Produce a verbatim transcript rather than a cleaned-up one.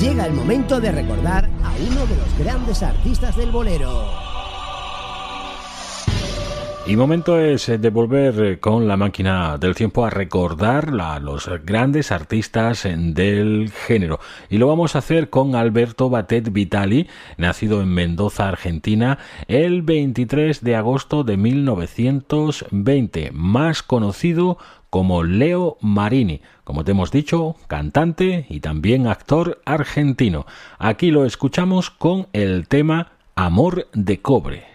Llega el momento de recordar a uno de los grandes artistas del bolero. Y momento es de volver con la máquina del tiempo a recordar a los grandes artistas del género. Y lo vamos a hacer con Alberto Batet Vitali, nacido en Mendoza, Argentina, el veintitrés de agosto de mil novecientos veinte, más conocido como Leo Marini, como te hemos dicho, cantante y también actor argentino. Aquí lo escuchamos con el tema Amor de Cobre.